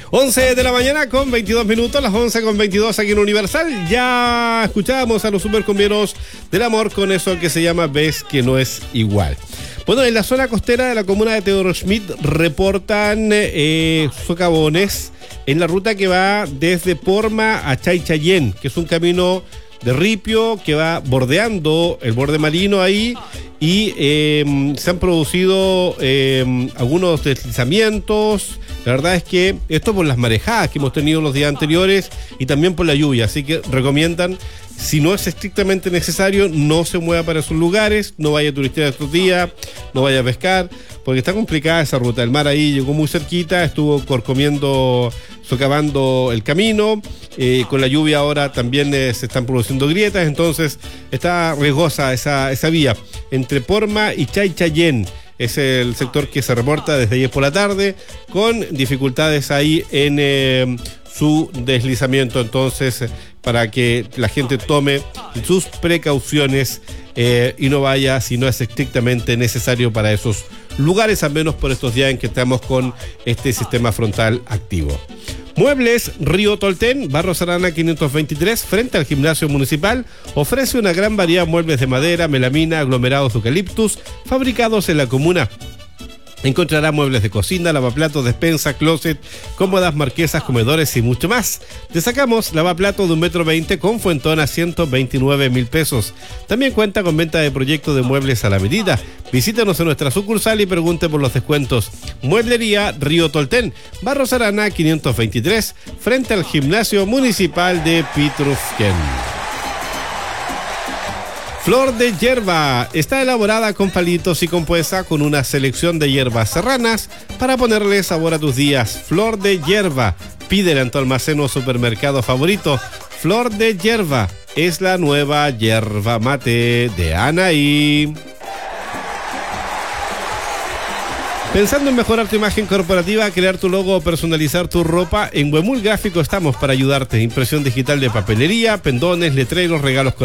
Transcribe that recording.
11 de la mañana con 22 minutos, las 11 con 22 aquí en Universal. Ya escuchábamos a los supercumbieros del amor con eso que se llama Ves que no es igual. Bueno, en la zona costera de la comuna de Teodoro Schmidt reportan socavones en la ruta que va desde Porma a Chaychayén, que es un camino de ripio que va bordeando el borde marino ahí, y se han producido algunos deslizamientos. La verdad es que esto por las marejadas que hemos tenido los días anteriores y también por la lluvia, así que recomiendan, si no es estrictamente necesario, no se mueva para esos lugares, no vaya a turistear estos días, no vaya a pescar, porque está complicada esa ruta. El mar ahí llegó muy cerquita, estuvo corcomiendo, socavando el camino, con la lluvia ahora también se están produciendo grietas, entonces está riesgosa esa vía entre Porma y Chaychayén. Es el sector que se reporta desde ayer por la tarde, con dificultades ahí en su deslizamiento. Entonces, para que la gente tome sus precauciones y no vaya si no es estrictamente necesario para esos lugares, al menos por estos días en que estamos con este sistema frontal activo. Muebles Río Tolten, Barros Arana 523, frente al gimnasio municipal, ofrece una gran variedad de muebles de madera, melamina, aglomerados de eucaliptus, fabricados en la comuna. Encontrará muebles de cocina, lavaplatos, despensa, closet, cómodas, marquesas, comedores y mucho más. Destacamos lavaplatos de 1,20 m con fuentón a 129.000 pesos. También cuenta con venta de proyectos de muebles a la medida. Visítanos en nuestra sucursal y pregunte por los descuentos. Mueblería Río Tolten, Barros Arana 523, frente al gimnasio municipal de Pitrufquén. Flor de hierba está elaborada con palitos y compuesta con una selección de hierbas serranas para ponerle sabor a tus días. Flor de hierba, pídela en tu almacén o supermercado favorito. Flor de hierba es la nueva yerba mate de Anaí. Pensando en mejorar tu imagen corporativa, crear tu logo o personalizar tu ropa, en Huemul Gráfico estamos para ayudarte. Impresión digital de papelería, pendones, letreros, regalos